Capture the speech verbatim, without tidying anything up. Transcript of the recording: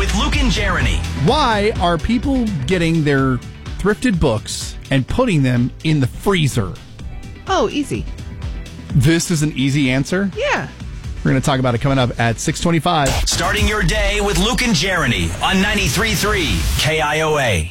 with Luke and Jeremy. Why are people getting their thrifted books and putting them in the freezer? Oh, easy. This is an easy answer? Yeah. We're going to talk about it coming up at six twenty-five. Starting your day with Luke and Jeremy on ninety-three point three K I O A.